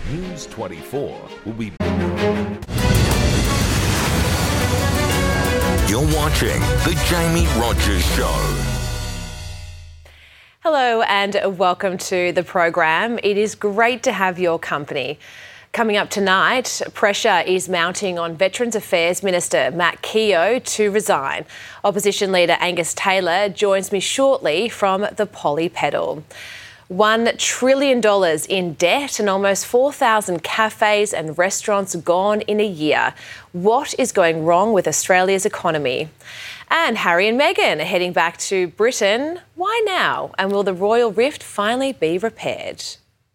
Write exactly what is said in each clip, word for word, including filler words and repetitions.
News twenty-four will be... You're watching The Jamie Rogers Show. Hello and welcome to the program. It is great to have your company. Coming up tonight, pressure is mounting on Veterans Affairs Minister Matt Keogh to resign. Opposition leader Angus Taylor joins me shortly from the Polly Pedal. One trillion dollars in debt and almost four thousand cafes and restaurants gone in a year. What is going wrong with Australia's economy? And Harry and Meghan are heading back to Britain. Why now? And will the royal rift finally be repaired?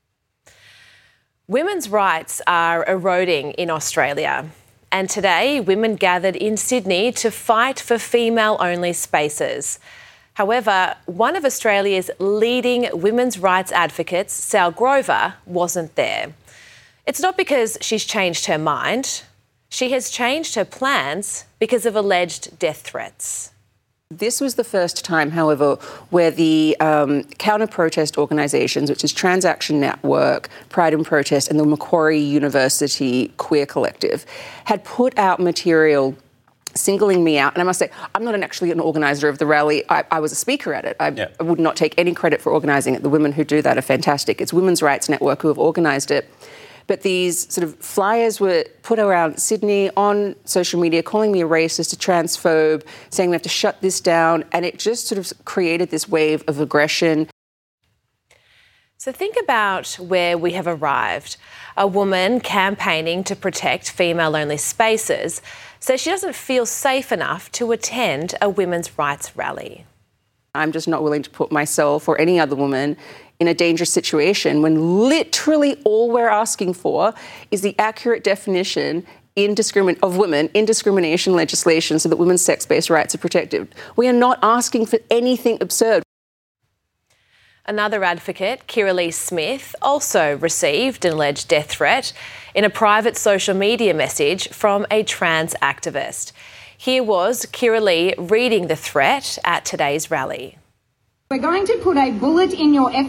Women's rights are eroding in Australia. And today, women gathered in Sydney to fight for female-only spaces. However, one of Australia's leading women's rights advocates, Sal Grover, wasn't there. It's not because she's changed her mind. She has changed her plans because of alleged death threats. This was the first time, however, where the um, counter-protest organisations, which is Transaction Network, Pride and Protest, and the Macquarie University Queer Collective, had put out material singling me out. And I must say, I'm not an, actually an organiser of the rally. I, I was a speaker at it. I, yeah. I would not take any credit for organising it. The women who do that are fantastic. It's Women's Rights Network who have organised it. But these sort of flyers were put around Sydney on social media, calling me a racist, a transphobe, saying we have to shut this down. And it just sort of created this wave of aggression. So think about where we have arrived. A woman campaigning to protect female-only spaces says she doesn't feel safe enough to attend a women's rights rally. I'm just not willing to put myself or any other woman in a dangerous situation when literally all we're asking for is the accurate definition indiscrimin- of women in discrimination legislation so that women's sex-based rights are protected. We are not asking for anything absurd. Another advocate, Kiralee Smith, also received an alleged death threat in a private social media message from a trans activist. Here was Kiralee reading the threat at today's rally. We're going to put a bullet in your